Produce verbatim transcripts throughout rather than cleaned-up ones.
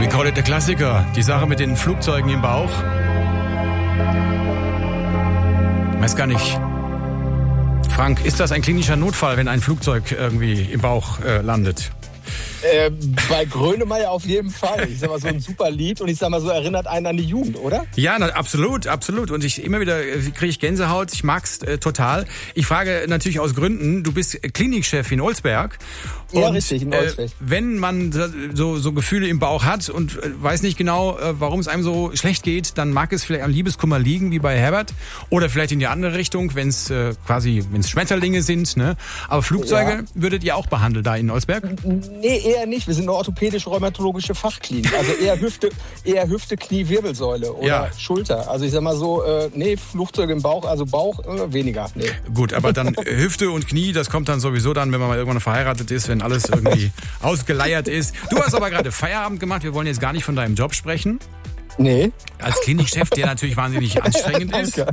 We call it der Klassiker. Die Sache mit den Flugzeugen im Bauch. Weiß gar nicht. Frank, ist das ein klinischer Notfall, wenn ein Flugzeug irgendwie im Bauch äh, landet? Äh, bei Grönemeyer auf jeden Fall. Ich sag mal, so ein super Lied und ich sag mal, so erinnert einen an die Jugend, oder? Ja, na, absolut, absolut. Und ich immer wieder kriege ich Gänsehaut. Ich mag's äh, total. Ich frage natürlich aus Gründen. Du bist Klinikchef in Olsberg. Ja, und, richtig, in Olsberg. Äh, wenn man so, so Gefühle im Bauch hat und äh, weiß nicht genau, äh, warum es einem so schlecht geht, dann mag es vielleicht am Liebeskummer liegen, wie bei Herbert. Oder vielleicht in die andere Richtung, wenn es äh, quasi, wenn es Schmetterlinge sind. Ne? Aber Flugzeuge ja. würdet ihr auch behandeln da in Olsberg? Nee, eher nicht. Wir sind eine orthopädisch-rheumatologische Fachklinik. Also eher Hüfte, eher Hüfte, Knie, Wirbelsäule oder ja. Schulter. Also ich sag mal so, äh, nee, Flugzeuge im Bauch, also Bauch äh, weniger. Nee. Gut, aber dann Hüfte und Knie, das kommt dann sowieso dann, wenn man mal irgendwann verheiratet ist, wenn alles irgendwie ausgeleiert ist. Du hast aber gerade Feierabend gemacht. Wir wollen jetzt gar nicht von deinem Job sprechen. Nee. Als Klinikchef, der natürlich wahnsinnig anstrengend ist.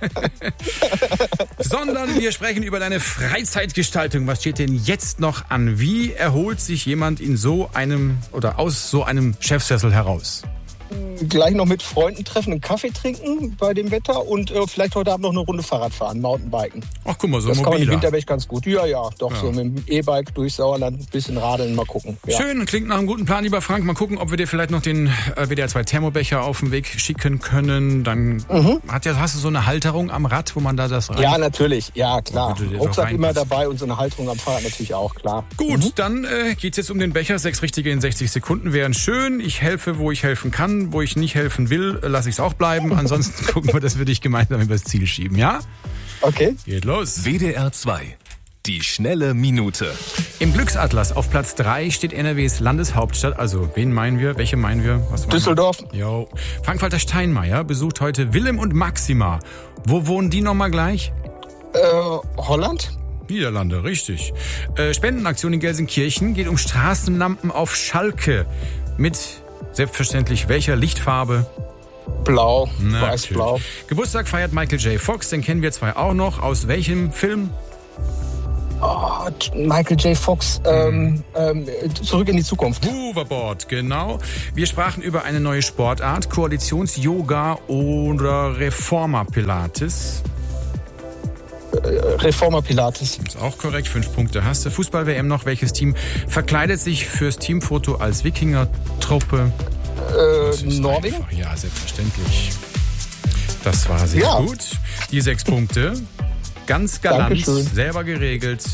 Sondern wir sprechen über deine Freizeitgestaltung. Was steht denn jetzt noch an? Wie erholt sich jemand in so einem oder aus so einem Chefsessel heraus? Gleich noch mit Freunden treffen, einen Kaffee trinken bei dem Wetter und äh, vielleicht heute Abend noch eine Runde Fahrrad fahren, Mountainbiken. Ach, guck mal, so das mobiler. Das kann man im Winter echt ganz gut. Ja, ja, doch, ja. so mit dem E-Bike durch Sauerland ein bisschen radeln, mal gucken. Ja. Schön, klingt nach einem guten Plan, lieber Frank. Mal gucken, ob wir dir vielleicht noch den äh, W D R zwei Thermobecher auf den Weg schicken können. Dann mhm. hat ja, hast du so eine Halterung am Rad, wo man da das rein... Ja, natürlich, ja, klar. Rucksack immer reinpasst. Dabei und so eine Halterung am Fahrrad natürlich auch, klar. Gut, mhm. dann äh, geht's jetzt um den Becher. Sechs richtige in sechzig Sekunden wären schön. Ich helfe, wo ich helfen kann. Wo ich nicht helfen will, lasse ich es auch bleiben. Ansonsten gucken wir, dass wir dich gemeinsam übers Ziel schieben, ja? Okay. Geht los. W D R zwei. Die schnelle Minute. Im Glücksatlas auf Platz drei steht N R Ws Landeshauptstadt. Also, wen meinen wir? Welche meinen wir? Was Düsseldorf. Jo. Frank-Walter Steinmeier besucht heute Willem und Maxima. Wo wohnen die nochmal gleich? Äh, Holland? Niederlande, richtig. Äh, Spendenaktion in Gelsenkirchen geht um Straßenlampen auf Schalke. Mit, selbstverständlich, welcher Lichtfarbe? Blau, weiß-blau. Geburtstag feiert Michael J. Fox, den kennen wir zwei auch noch. Aus welchem Film? Oh, Michael J. Fox, ähm, ähm, Zurück in die Zukunft. Hoverboard, genau. Wir sprachen über eine neue Sportart, Koalitions-Yoga oder Reformer-Pilates. Äh, Reformer-Pilates. Ist auch korrekt, fünf Punkte hast du. Fußball-W M noch, welches Team verkleidet sich fürs Teamfoto als Wikinger-Truppe? Äh, Norwegen? Einfach. Ja, selbstverständlich. Das war sehr ja. gut. Die sechs Punkte. Ganz galant, Dankeschön. Selber geregelt.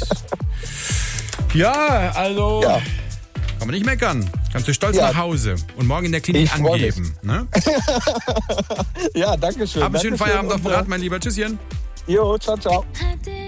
Ja, also ja. kann man nicht meckern. Kannst du stolz ja. nach Hause und morgen in der Klinik ich angeben. Ne? Ja, danke schön. Hab einen schönen Feierabend auf dem Rad, mein Lieber. Tschüsschen. Jo, ciao, ciao.